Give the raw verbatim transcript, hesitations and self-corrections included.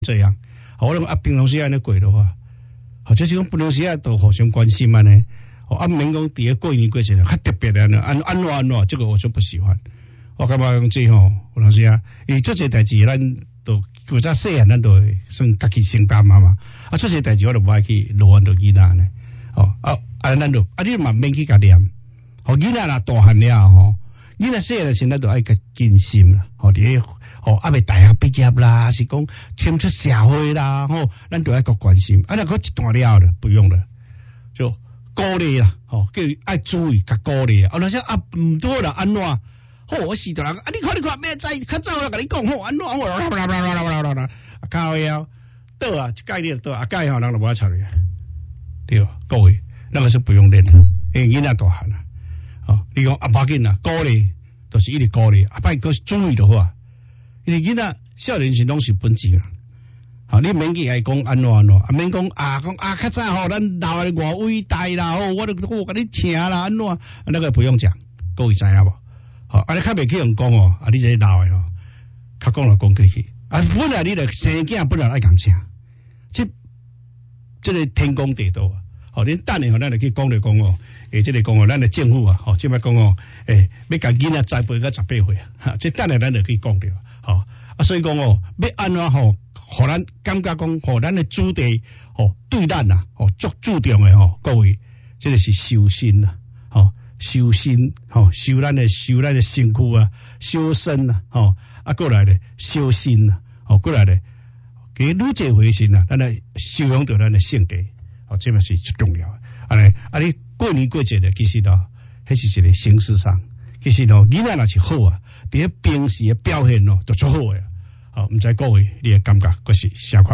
这样，我讲啊，平常时安尼过的话，或者是讲平常时啊都互相关心安尼，哦啊免讲伫个过年过节较特别的安安安怎安怎，这个我就不喜欢。我感觉讲这吼，有当时啊，伊做这代志咱都古早细汉咱都算家己承担嘛嘛，啊做这代志我都无爱去劳烦到囡仔呢，哦啊啊咱就啊你嘛免去甲念，哦囡仔啦大汉了吼，囡仔细汉时咱都爱甲尽心啦，哦伫个。哦，啊，未大学毕业啦，是讲迁出社会啦，吼、哦，咱都爱个关心。啊，那个一段了了，不用了，就鼓励啦，吼、哦，叫爱注意，甲鼓励。啊，那些啊唔多啦，安怎？好，我是的人，啊，你看你看，咩在较早啦，甲你讲吼，安怎？我啦啦啦啦啦啦啦啦，啊，靠腰，倒啊，一概念倒啊，概吼，人就无爱睬你，对吧？各位，那个是不用练的，因为囡仔大汉啦，哦，你讲啊，无要紧啦，鼓励都是一直鼓励，啊，拜个注意的话。因为囡仔少年时拢是本钱啊，好，你免去爱讲安怎安怎，啊免讲啊讲啊较早吼，咱老的偌伟大啦，吼，我都我甲你请啦，安怎，那个不用讲，各位知影无？好，啊你较袂去用讲哦，啊你这老的吼，较讲来讲过去，啊本来你的生囝本来爱讲请，这这个天公地道啊，好，恁等下吼，咱就去讲来讲哦。诶，这个讲哦，咱的政府啊，吼，即摆讲哦，诶，要甲囡仔栽培到十八岁啊，哈，这等下咱就去讲着，吼，啊，所以讲哦，要安怎吼，互咱感觉讲，吼，咱的主题，吼，对咱呐，吼，足注重的吼，各位，这个是修身呐，吼，修身，吼，修咱的修咱的身躯啊，修身呐，吼，啊，过来咧，修心呐，吼，过来咧，给愈侪回心呐，咱来修养着咱的性格，哦，这嘛是最重要的，啊咧，啊你。过年过节的，其实咯，迄是一个形式上，其实咯，囡仔若是好啊，伫个平时的表现咯，就足好诶。好，毋知各位你的感觉，佫是啥款？